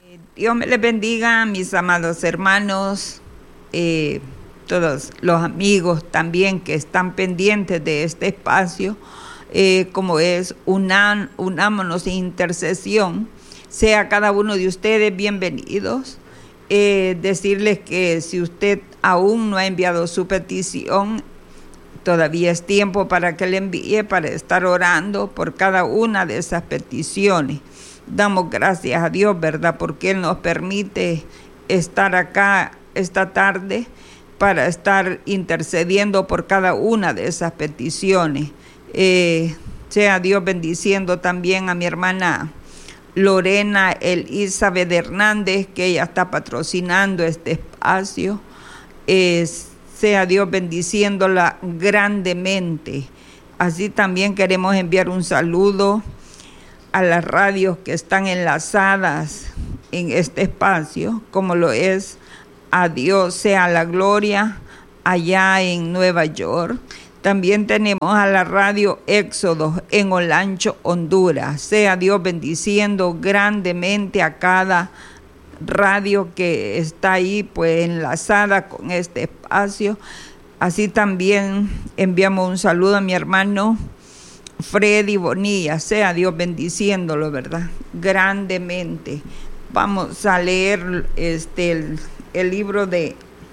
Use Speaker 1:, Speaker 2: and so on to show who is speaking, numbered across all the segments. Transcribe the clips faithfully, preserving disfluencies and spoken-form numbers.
Speaker 1: Dios me les bendiga, mis amados hermanos, eh, todos los amigos también que están pendientes de este espacio, eh, como es unan, Unámonos en Intercesión. Sea cada uno de ustedes bienvenidos. Eh, decirles que si usted aún no ha enviado su petición, todavía es tiempo para que le envíe, para estar orando por cada una de esas peticiones. Damos gracias a Dios, ¿verdad? Porque Él nos permite estar acá esta tarde para estar intercediendo por cada una de esas peticiones. Eh, sea Dios bendiciendo también a mi hermana Lorena Elizabeth Hernández, que ella está patrocinando este espacio. Eh, sea Dios bendiciéndola grandemente. Así también queremos enviar un saludo a las radios que están enlazadas en este espacio, como lo es A Dios Sea la Gloria, allá en Nueva York. También tenemos a la radio Éxodo en Olancho, Honduras. Sea Dios bendiciendo grandemente a cada radio que está ahí pues enlazada con este espacio. Así también enviamos un saludo a mi hermano Freddy Bonilla. Sea Dios bendiciéndolo, ¿verdad? Grandemente. Vamos a leer este el, el libro de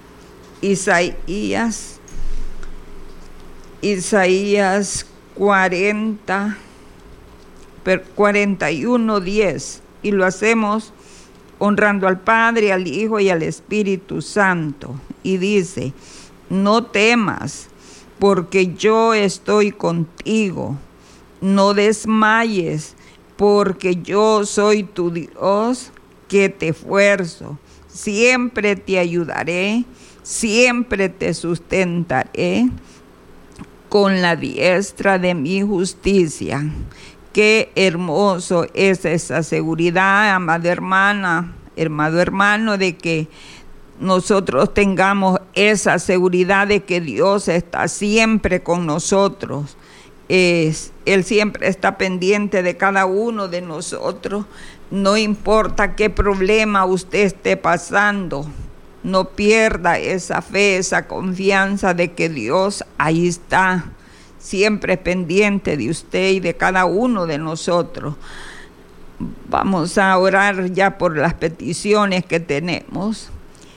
Speaker 1: Isaías. Isaías cuarenta, cuarenta y uno, diez. Y lo hacemos honrando al Padre, al Hijo y al Espíritu Santo. Y dice: no temas, porque yo estoy contigo. No desmayes, porque yo soy tu Dios, que te esfuerzo. Siempre te ayudaré, siempre te sustentaré con la diestra de mi justicia. Qué hermoso es esa seguridad, amada hermana, hermano, hermano, de que nosotros tengamos esa seguridad de que Dios está siempre con nosotros. Es, Él siempre está pendiente de cada uno de nosotros. No importa qué problema usted esté pasando, no pierda esa fe, esa confianza de que Dios ahí está, siempre pendiente de usted y de cada uno de nosotros. Vamos a orar ya por las peticiones que tenemos.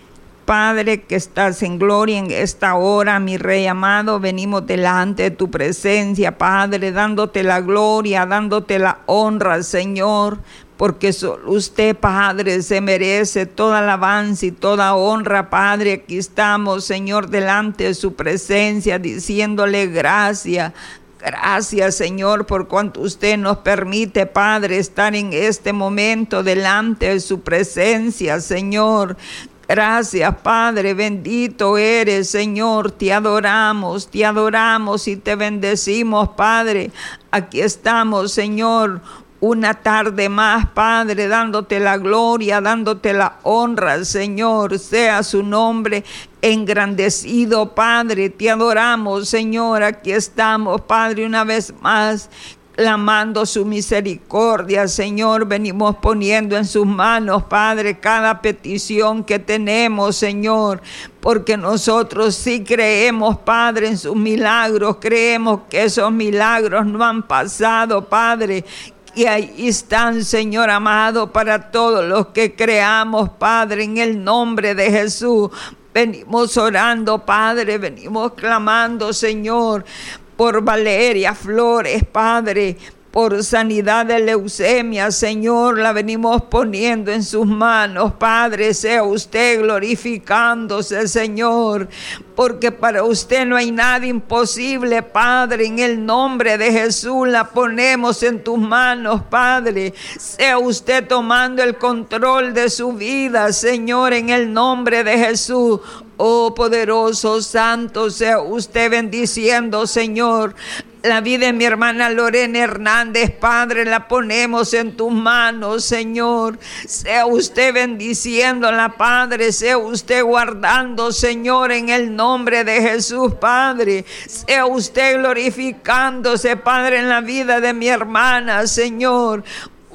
Speaker 1: Padre que estás en gloria en esta hora, mi Rey amado, venimos delante de tu presencia, Padre, dándote la gloria, dándote la honra, Señor, porque solo usted, Padre, se merece toda alabanza y toda honra, Padre. Aquí estamos, Señor, delante de su presencia, diciéndole gracias. Gracias, Señor, por cuanto usted nos permite, Padre, estar en este momento delante de su presencia, Señor. Gracias, Padre, bendito eres, Señor, te adoramos, te adoramos y te bendecimos, Padre. Aquí estamos, Señor, una tarde más, Padre, dándote la gloria, dándote la honra, Señor, sea su nombre engrandecido, Padre, te adoramos, Señor, aquí estamos, Padre, una vez más, clamando su misericordia, Señor. Venimos poniendo en sus manos, Padre, cada petición que tenemos, Señor, porque nosotros sí creemos, Padre, en sus milagros. Creemos que esos milagros no han pasado, Padre, y ahí están, Señor amado, para todos los que creamos, Padre, en el nombre de Jesús. Venimos orando, Padre, venimos clamando, Señor, por Valeria Flores, Padre, por sanidad de leucemia, Señor, la venimos poniendo en sus manos, Padre, sea usted glorificándose, Señor, porque para usted no hay nada imposible, Padre, en el nombre de Jesús la ponemos en tus manos, Padre, sea usted tomando el control de su vida, Señor, en el nombre de Jesús. Oh poderoso, santo, sea usted bendiciendo, Señor, la vida de mi hermana Lorena Hernández, Padre, la ponemos en tus manos, Señor. Sea usted bendiciéndola, Padre, sea usted guardando, Señor, en el nombre de Jesús, Padre. Sea usted glorificándose, Padre, en la vida de mi hermana, Señor.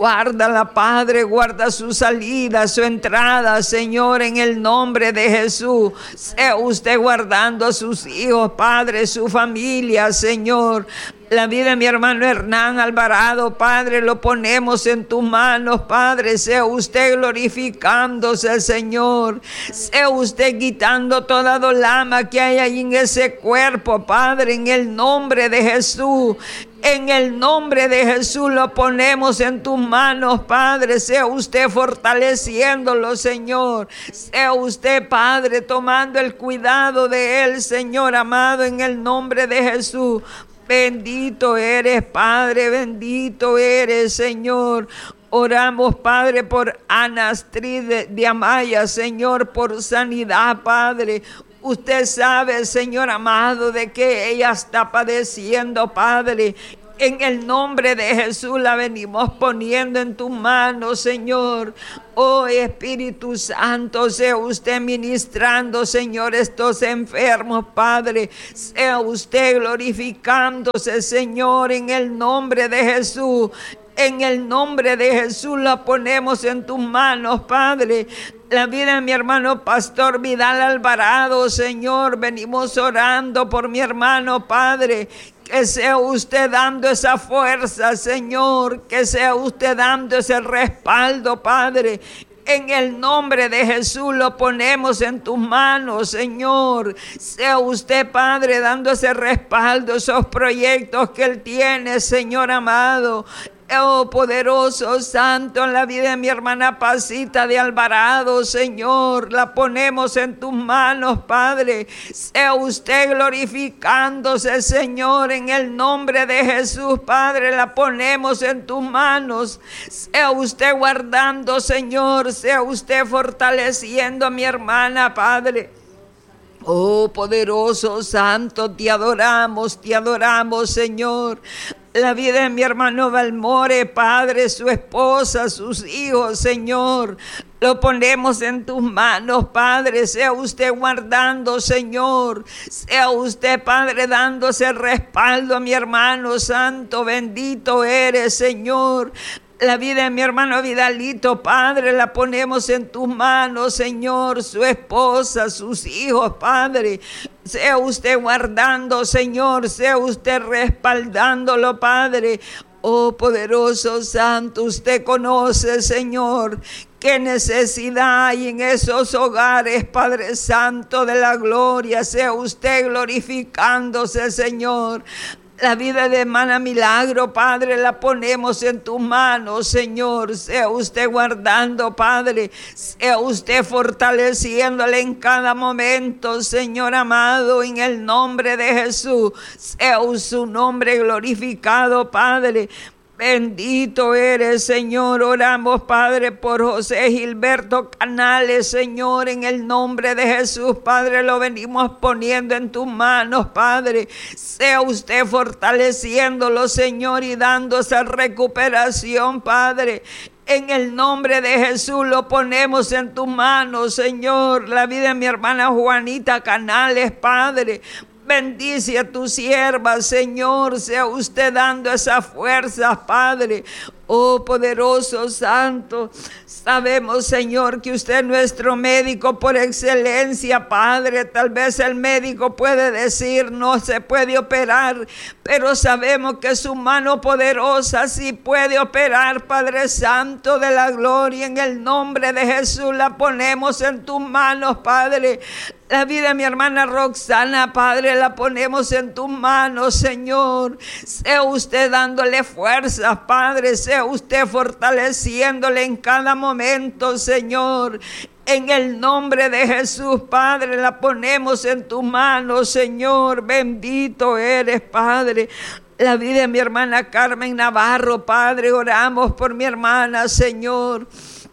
Speaker 1: Guárdala, Padre, guarda su salida, su entrada, Señor, en el nombre de Jesús. Sea usted guardando a sus hijos, Padre, su familia, Señor. La vida de mi hermano Hernán Alvarado, Padre, lo ponemos en tus manos, Padre. Sea usted glorificándose, Señor. Sea usted quitando toda dolama que hay ahí en ese cuerpo, Padre, en el nombre de Jesús. En el nombre de Jesús lo ponemos en tus manos, Padre. Sea usted fortaleciéndolo, Señor. Sea usted, Padre, tomando el cuidado de él, Señor amado, en el nombre de Jesús. Bendito eres, Padre, bendito eres, Señor. Oramos, Padre, por Ana Astrid de, de Amaya, Señor, por sanidad, Padre. Usted sabe, Señor amado, de que ella está padeciendo, Padre. En el nombre de Jesús la venimos poniendo en tus manos, Señor. Oh Espíritu Santo, sea usted ministrando, Señor, estos enfermos, Padre. Sea usted glorificándose, Señor, en el nombre de Jesús. En el nombre de Jesús la ponemos en tus manos, Padre. La vida de mi hermano Pastor Vidal Alvarado, Señor, venimos orando por mi hermano, Padre. Que sea usted dando esa fuerza, Señor. Que sea usted dando ese respaldo, Padre. En el nombre de Jesús lo ponemos en tus manos, Señor. Sea usted, Padre, dando ese respaldo, esos proyectos que Él tiene, Señor amado. Oh, poderoso, santo, en la vida de mi hermana Pasita de Alvarado, Señor, la ponemos en tus manos, Padre. Sea usted glorificándose, Señor, en el nombre de Jesús, Padre, la ponemos en tus manos. Sea usted guardando, Señor, sea usted fortaleciendo a mi hermana, Padre. Oh, poderoso, santo, te adoramos, te adoramos, Señor. La vida de mi hermano Valmore, Padre, su esposa, sus hijos, Señor. Lo ponemos en tus manos, Padre. Sea usted guardando, Señor. Sea usted, Padre, dándose respaldo a mi hermano santo. Bendito eres, Señor. La vida de mi hermano Vidalito, Padre, la ponemos en tus manos, Señor. Su esposa, sus hijos, Padre. Sea usted guardando, Señor. Sea usted respaldándolo, Padre. Oh, poderoso santo, usted conoce, Señor, qué necesidad hay en esos hogares, Padre Santo de la gloria. Sea usted glorificándose, Señor. La vida de hermana Milagro, Padre, la ponemos en tus manos, Señor. Sea usted guardando, Padre. Sea usted fortaleciéndole en cada momento, Señor amado, en el nombre de Jesús. Sea su nombre glorificado, Padre. Bendito eres, Señor. Oramos, Padre, por José Gilberto Canales, Señor, en el nombre de Jesús, Padre, lo venimos poniendo en tus manos, Padre. Sea usted fortaleciéndolo, Señor, y dando esa recuperación, Padre. En el nombre de Jesús lo ponemos en tus manos, Señor. La vida de mi hermana Juanita Canales, Padre. Bendice a tu sierva, Señor. Sea usted dando esa fuerza, Padre. Oh, poderoso santo, sabemos, Señor, que usted es nuestro médico por excelencia, Padre. Tal vez el médico puede decir no se puede operar, pero sabemos que su mano poderosa sí puede operar, Padre Santo de la gloria. En el nombre de Jesús la ponemos en tus manos, Padre. La vida de mi hermana Roxana, Padre, la ponemos en tus manos, Señor. Sea usted dándole fuerzas, Padre. Sea usted fortaleciéndole en cada momento, Señor. En el nombre de Jesús, Padre, la ponemos en tus manos, Señor. Bendito eres, Padre. La vida de mi hermana Carmen Navarro, Padre, oramos por mi hermana, Señor.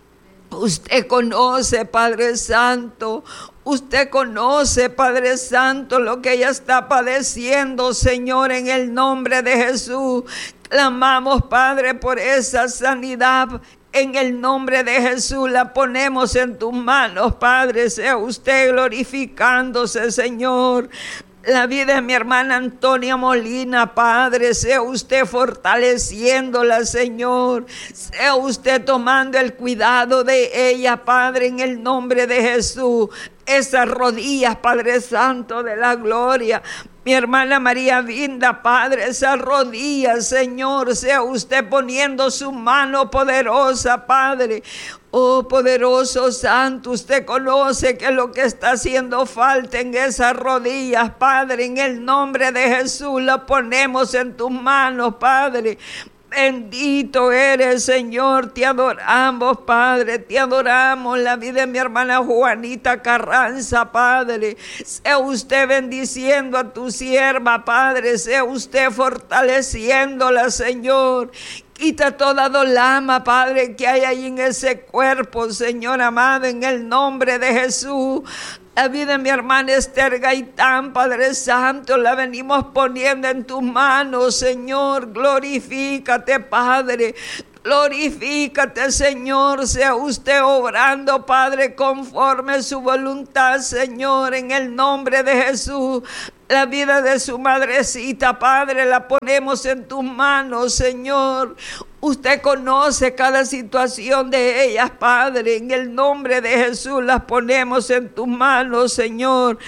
Speaker 1: Usted conoce, Padre Santo. Usted conoce, Padre Santo, lo que ella está padeciendo, Señor, en el nombre de Jesús. Clamamos, Padre, por esa sanidad. En el nombre de Jesús la ponemos en tus manos, Padre. Sea usted glorificándose, Señor. La vida de mi hermana Antonia Molina, Padre, sea usted fortaleciéndola, Señor. Sea usted tomando el cuidado de ella, Padre, en el nombre de Jesús. Esas rodillas, Padre Santo de la gloria. Mi hermana María Vinda, Padre, esas rodillas, Señor, sea usted poniendo su mano poderosa, Padre. Oh, poderoso Santo, usted conoce que lo que está haciendo falta en esas rodillas, Padre, en el nombre de Jesús, la ponemos en tus manos, Padre. Bendito eres, Señor, te adoramos, Padre, te adoramos. La vida de mi hermana Juanita Carranza, Padre, sea usted bendiciendo a tu sierva, Padre, sea usted fortaleciéndola, Señor. Quita toda dolama, Padre, que hay ahí en ese cuerpo, Señor amado, en el nombre de Jesús. La vida de mi hermana Esther Gaitán, Padre Santo, la venimos poniendo en tus manos, Señor. Glorifícate, Padre. Glorifícate, Señor, sea usted obrando, Padre, conforme su voluntad, Señor, en el nombre de Jesús. La vida de su madrecita, Padre, la ponemos en tus manos, Señor. Usted conoce cada situación de ellas, Padre. En el nombre de Jesús las ponemos en tus manos, Señor.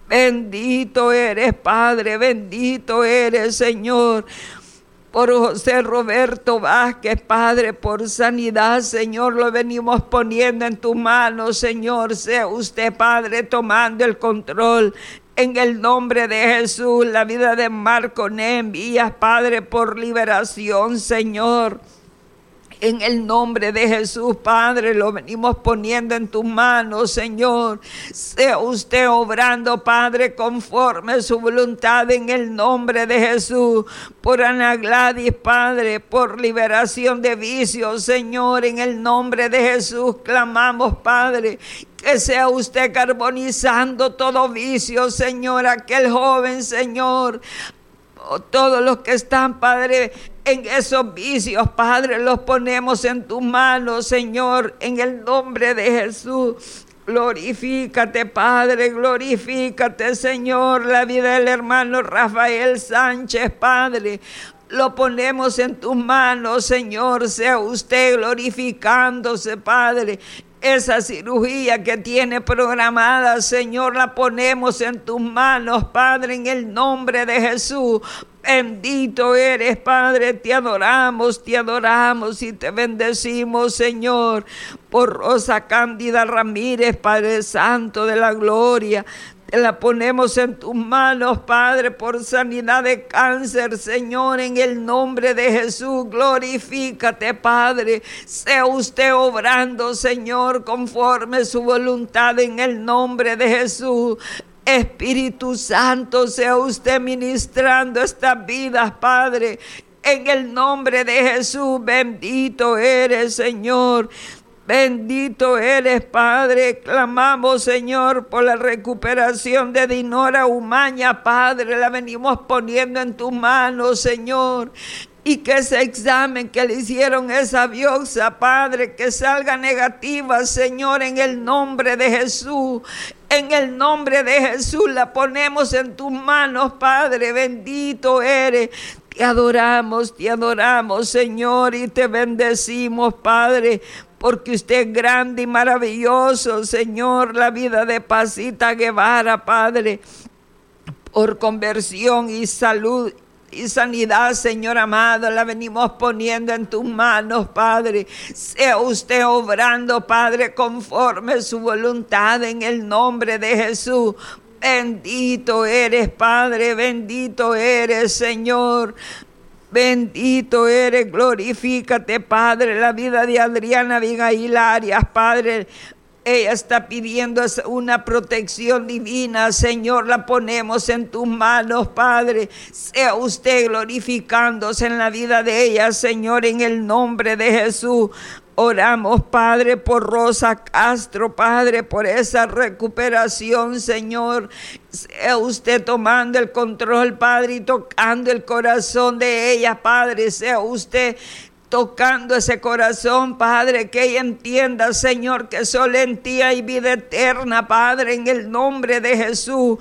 Speaker 1: Bendito eres, Padre, bendito eres, Señor. Por José Roberto Vázquez, Padre, por sanidad, Señor, lo venimos poniendo en tus manos, Señor. Sea usted, Padre, tomando el control. En el nombre de Jesús, la vida de Marco Nemías, Padre, por liberación, Señor. En el nombre de Jesús, Padre, lo venimos poniendo en tus manos, Señor. Sea usted obrando, Padre, conforme a su voluntad en el nombre de Jesús. Por Ana Gladys, Padre, por liberación de vicios, Señor. En el nombre de Jesús clamamos, Padre, que sea usted carbonizando todo vicio, Señor. Aquel joven, Señor. Oh, todos los que están, Padre, en esos vicios, Padre, los ponemos en tus manos, Señor, en el nombre de Jesús. Glorifícate, Padre, glorifícate, Señor. La vida del hermano Rafael Sánchez, Padre, lo ponemos en tus manos, Señor. Sea usted glorificándose, Padre. Esa cirugía que tiene programada, Señor, la ponemos en tus manos, Padre, en el nombre de Jesús. Bendito eres, Padre, te adoramos, te adoramos y te bendecimos, Señor, por Rosa Cándida Ramírez, Padre Santo de la gloria. Te la ponemos en tus manos, Padre, por sanidad de cáncer, Señor, en el nombre de Jesús. Glorifícate, Padre. Sea usted obrando, Señor, conforme su voluntad en el nombre de Jesús. Espíritu Santo, sea usted ministrando estas vidas, Padre, en el nombre de Jesús. Bendito eres, Señor. Bendito eres, Padre. Clamamos, Señor, por la recuperación de Dinora Umaña, Padre. La venimos poniendo en tus manos, Señor. Y que ese examen que le hicieron, esa biopsia, Padre, que salga negativa, Señor, en el nombre de Jesús. En el nombre de Jesús la ponemos en tus manos, Padre. Bendito eres. Te adoramos, te adoramos, Señor, y te bendecimos, Padre, porque usted es grande y maravilloso, Señor. La vida de Pasita Guevara, Padre, por conversión y salud y sanidad, Señor amado, la venimos poniendo en tus manos, Padre. Sea usted obrando, Padre, conforme su voluntad en el nombre de Jesús. Bendito eres, Padre, bendito eres, Señor. Bendito eres, glorifícate, Padre. La vida de Adriana Abigail Arias, Padre, ella está pidiendo una protección divina, Señor, la ponemos en tus manos, Padre. Sea usted glorificándose en la vida de ella, Señor, en el nombre de Jesús. Oramos, Padre, por Rosa Castro, Padre, por esa recuperación, Señor. Sea usted tomando el control, Padre, y tocando el corazón de ella, Padre. Sea usted tocando ese corazón, Padre, que ella entienda, Señor, que solo en ti hay vida eterna, Padre, en el nombre de Jesús.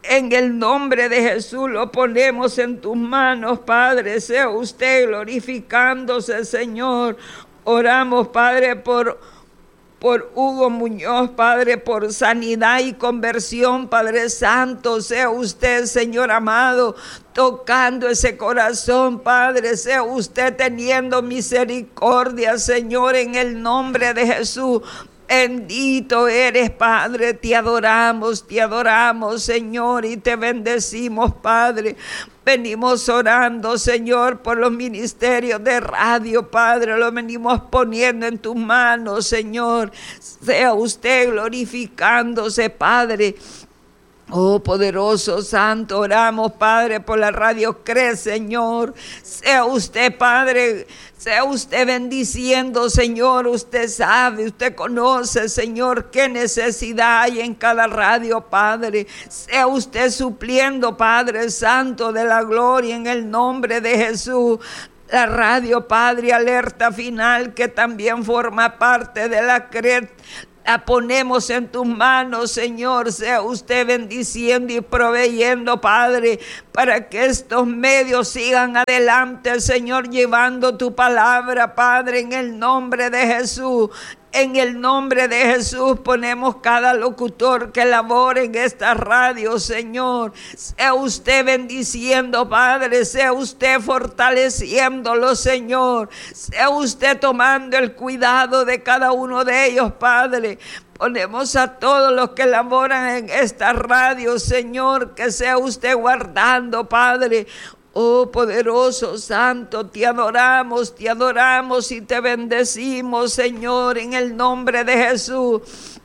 Speaker 1: En el nombre de Jesús lo ponemos en tus manos, Padre. Sea usted glorificándose, Señor. Oramos, Padre, por, por Hugo Muñoz, Padre, por sanidad y conversión, Padre Santo. Sea usted, Señor amado, tocando ese corazón, Padre. Sea usted teniendo misericordia, Señor, en el nombre de Jesús. Bendito eres, Padre, te adoramos, te adoramos, Señor, y te bendecimos, Padre. Venimos orando, Señor, por los ministerios de radio, Padre, lo venimos poniendo en tus manos, Señor. Sea usted glorificándose, Padre. Oh, poderoso Santo, oramos, Padre, por la radio Crece, Señor. Sea usted, Padre, sea usted bendiciendo, Señor. Usted sabe, usted conoce, Señor, qué necesidad hay en cada radio, Padre. Sea usted supliendo, Padre Santo de la gloria, en el nombre de Jesús. La radio, Padre, Alerta Final, que también forma parte de la CRED, la ponemos en tus manos, Señor. Sea usted bendiciendo y proveyendo, Padre, para que estos medios sigan adelante, Señor, llevando tu palabra, Padre, en el nombre de Jesús. En el nombre de Jesús ponemos cada locutor que labore en esta radio, Señor. Sea usted bendiciendo, Padre. Sea usted fortaleciéndolo, Señor. Sea usted tomando el cuidado de cada uno de ellos, Padre. Ponemos a todos los que laboran en esta radio, Señor, que sea usted guardando, Padre. Oh, poderoso Santo, te adoramos, te adoramos y te bendecimos, Señor, en el nombre de Jesús.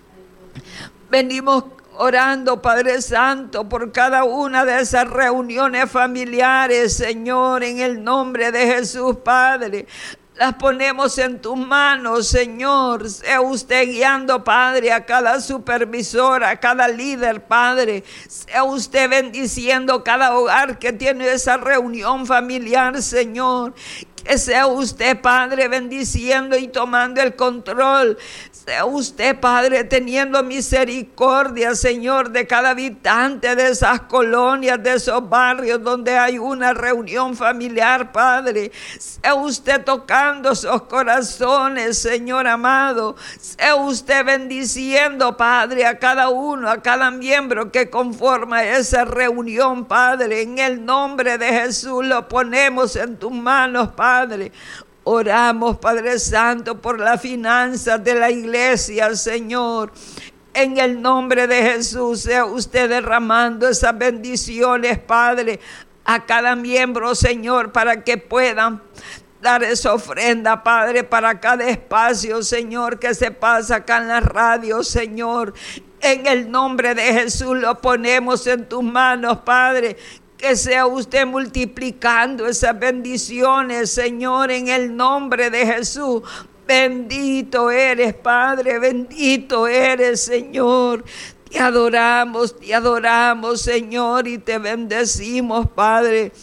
Speaker 1: Venimos orando, Padre Santo, por cada una de esas reuniones familiares, Señor, en el nombre de Jesús, Padre. Las ponemos en tus manos, Señor. Sea usted guiando, Padre, a cada supervisor, a cada líder, Padre. Sea usted bendiciendo cada hogar que tiene esa reunión familiar, Señor. Que sea usted, Padre, bendiciendo y tomando el control. Sea usted, Padre, teniendo misericordia, Señor, de cada habitante de esas colonias, de esos barrios donde hay una reunión familiar, Padre. Sea usted tocando esos corazones, Señor amado. Sea usted bendiciendo, Padre, a cada uno, a cada miembro que conforma esa reunión, Padre. En el nombre de Jesús lo ponemos en tus manos, Padre. Oramos, Padre Santo, por las finanzas de la iglesia, Señor. En el nombre de Jesús, sea usted derramando esas bendiciones, Padre, a cada miembro, Señor, para que puedan dar esa ofrenda, Padre, para cada espacio, Señor, que se pasa acá en la radio, Señor. En el nombre de Jesús lo ponemos en tus manos, Padre. Que sea usted multiplicando esas bendiciones, Señor, en el nombre de Jesús. Bendito eres, Padre, bendito eres, Señor. Te adoramos, te adoramos, Señor, y te bendecimos, Padre.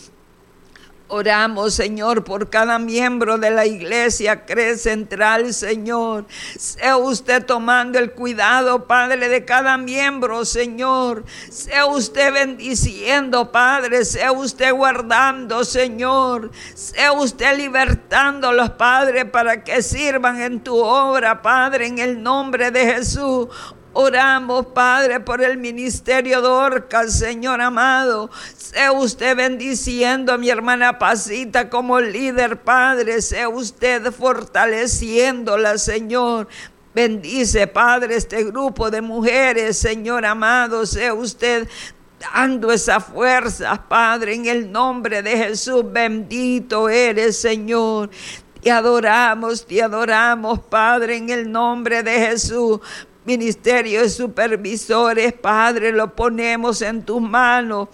Speaker 1: Oramos, Señor, por cada miembro de la iglesia CRED Central, Señor. Sea usted tomando el cuidado, Padre, de cada miembro, Señor. Sea usted bendiciendo, Padre. Sea usted guardando, Señor. Sea usted libertándolos, Padre, para que sirvan en tu obra, Padre, en el nombre de Jesús. Oramos, Padre, por el ministerio Dorcas, Señor amado. Sea usted bendiciendo a mi hermana Pasita como líder, Padre. Sea usted fortaleciéndola, Señor. Bendice, Padre, este grupo de mujeres, Señor amado. Sea usted dando esas fuerzas, Padre, en el nombre de Jesús. Bendito eres, Señor. Te adoramos, te adoramos, Padre, en el nombre de Jesús. Ministerio de supervisores, Padre, lo ponemos en tus manos.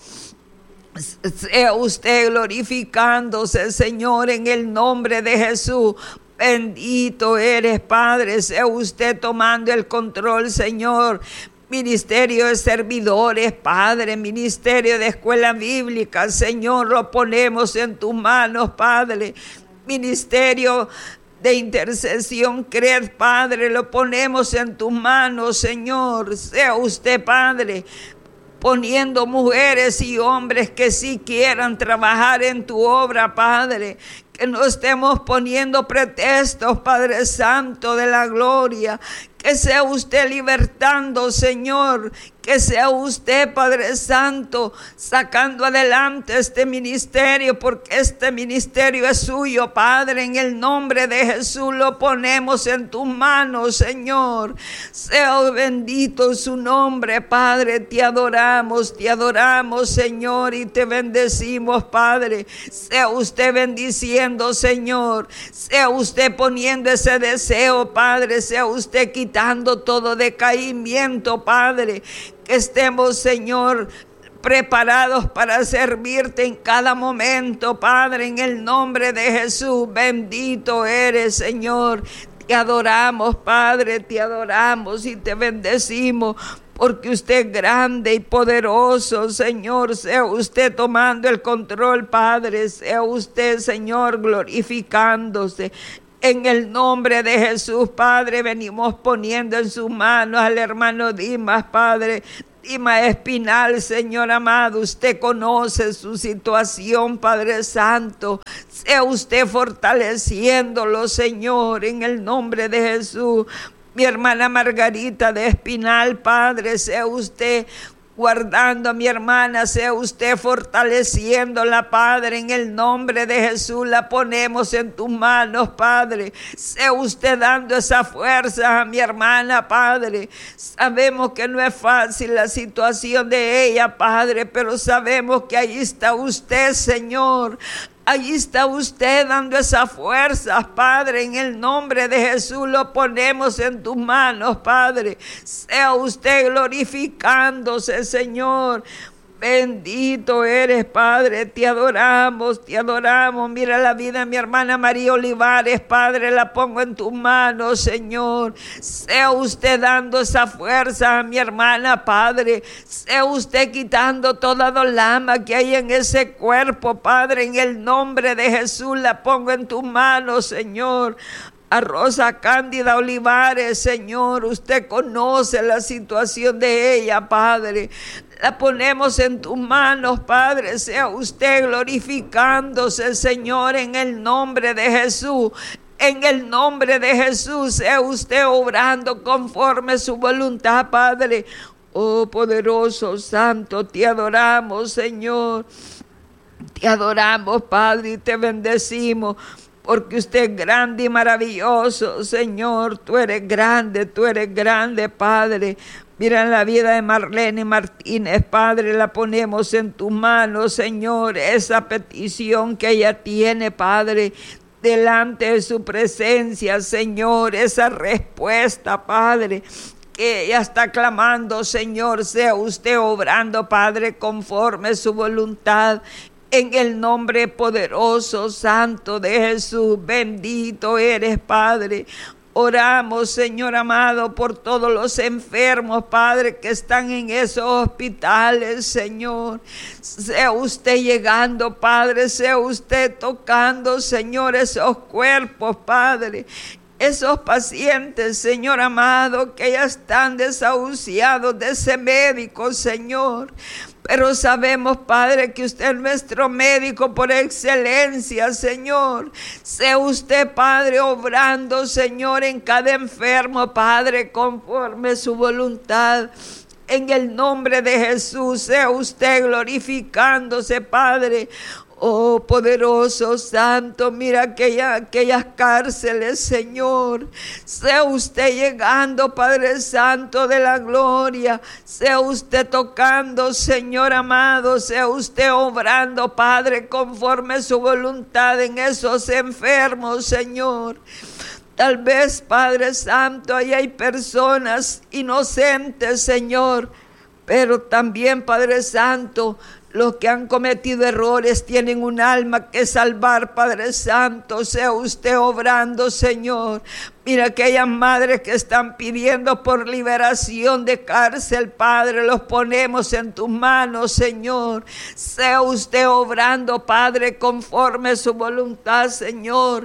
Speaker 1: Sea usted glorificándose, Señor, en el nombre de Jesús. Bendito eres, Padre. Sea usted tomando el control, Señor. Ministerio de servidores, Padre. Ministerio de escuela bíblica, Señor, lo ponemos en tus manos, Padre. Ministerio de intercesión, CRED, Padre, lo ponemos en tus manos, Señor. Sea usted, Padre, poniendo mujeres y hombres que sí quieran trabajar en tu obra, Padre. Que no estemos poniendo pretextos, Padre Santo de la gloria. Que sea usted libertando, Señor. Que sea usted, Padre Santo, sacando adelante este ministerio, porque este ministerio es suyo, Padre. En el nombre de Jesús lo ponemos en tus manos, Señor. Sea bendito su nombre, Padre. Te adoramos, te adoramos, Señor, y te bendecimos, Padre. Sea usted bendiciendo, Señor. Sea usted poniendo ese deseo, Padre. Sea usted quitando todo decaimiento, Padre. Que estemos, Señor, preparados para servirte en cada momento, Padre, en el nombre de Jesús. Bendito eres, Señor. Te adoramos, Padre, te adoramos y te bendecimos. Porque usted es grande y poderoso, Señor. Sea usted tomando el control, Padre. Sea usted, Señor, glorificándose. En el nombre de Jesús, Padre, venimos poniendo en sus manos al hermano Dimas, Padre. Dimas Espinal, Señor amado, usted conoce su situación, Padre Santo. Sea usted fortaleciéndolo, Señor, en el nombre de Jesús. Mi hermana Margarita de Espinal, Padre, sea usted guardando a mi hermana, sea usted fortaleciéndola, Padre, en el nombre de Jesús. La ponemos en tus manos, Padre. Sea usted dando esa fuerza a mi hermana, Padre. Sabemos que no es fácil la situación de ella, Padre, pero sabemos que ahí está usted, Señor. Allí está usted dando esas fuerzas, Padre. En el nombre de Jesús lo ponemos en tus manos, Padre. Sea usted glorificándose, Señor. Bendito eres, Padre, te adoramos, te adoramos. Mira la vida de mi hermana María Olivares, Padre, la pongo en tus manos, Señor. Sea usted dando esa fuerza a mi hermana, Padre. Sea usted quitando toda dolama que hay en ese cuerpo, Padre. En el nombre de Jesús la pongo en tus manos, Señor. A Rosa Cándida Olivares, Señor, usted conoce la situación de ella, Padre. La ponemos en tus manos, Padre. Sea usted glorificándose, Señor, en el nombre de Jesús. En el nombre de Jesús, sea usted obrando conforme su voluntad, Padre. Oh, poderoso, santo, te adoramos, Señor. Te adoramos, Padre, y te bendecimos. Porque usted es grande y maravilloso, Señor. Tú eres grande, tú eres grande, Padre. Mira la vida de Marlene Martínez, Padre, la ponemos en tus manos, Señor. Esa petición que ella tiene, Padre, delante de su presencia, Señor. Esa respuesta, Padre, que ella está clamando, Señor. Sea usted obrando, Padre, conforme a su voluntad. En el nombre poderoso, santo de Jesús, bendito eres, Padre. Oramos, Señor amado, por todos los enfermos, Padre, que están en esos hospitales, Señor. Sea usted llegando, Padre, sea usted tocando, Señor, esos cuerpos, Padre. Esos pacientes, Señor amado, que ya están desahuciados de ese médico, Señor. Pero sabemos, Padre, que usted es nuestro médico por excelencia, Señor. Sea usted, Padre, obrando, Señor, en cada enfermo, Padre, conforme a su voluntad. En el nombre de Jesús, sea usted glorificándose, Padre. Oh, poderoso, santo, mira aquella, aquellas cárceles, Señor. Sea usted llegando, Padre Santo de la gloria. Sea usted tocando, Señor amado. Sea usted obrando, Padre, conforme a su voluntad en esos enfermos, Señor. Tal vez, Padre Santo, ahí hay personas inocentes, Señor. Pero también, Padre Santo, los que han cometido errores tienen un alma que salvar, Padre Santo. Sea usted obrando, Señor. Mira aquellas madres que están pidiendo por liberación de cárcel, Padre. Los ponemos en tus manos, Señor. Sea usted obrando, Padre, conforme a su voluntad, Señor.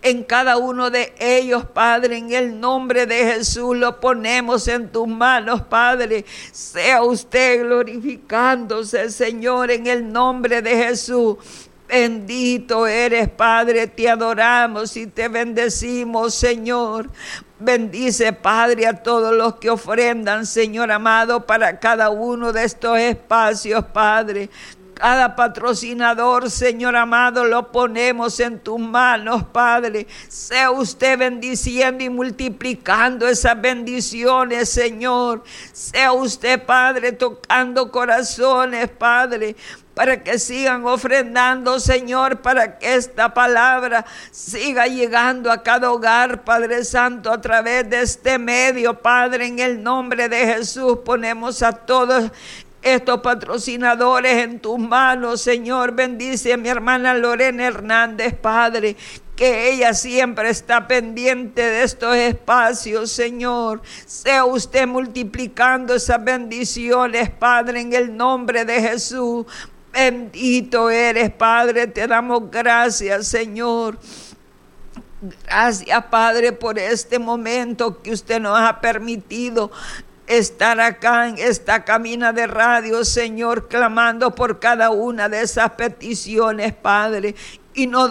Speaker 1: en cada uno de ellos, Padre, en el nombre de Jesús, lo ponemos en tus manos, Padre. Sea usted glorificándose, Señor, en el nombre de Jesús. Bendito eres, Padre, te adoramos y te bendecimos, Señor. Bendice, Padre, a todos los que ofrendan, Señor amado, para cada uno de estos espacios, Padre. Cada patrocinador, Señor amado, lo ponemos en tus manos, Padre. Sea usted bendiciendo y multiplicando esas bendiciones, Señor. Sea usted, Padre, tocando corazones, Padre, para que sigan ofrendando, Señor, para que esta palabra siga llegando a cada hogar, Padre Santo, a través de este medio, Padre. En el nombre de Jesús ponemos a todos estos patrocinadores en tus manos, Señor. Bendice a mi hermana Lorena Hernández, Padre, que ella siempre está pendiente de estos espacios, Señor. Sea usted multiplicando esas bendiciones, Padre, en el nombre de Jesús. Bendito eres, Padre, te damos gracias, Señor. Gracias, Padre, por este momento que usted nos ha permitido estar acá en esta cabina de radio, Señor, clamando por cada una de esas peticiones, Padre. Y no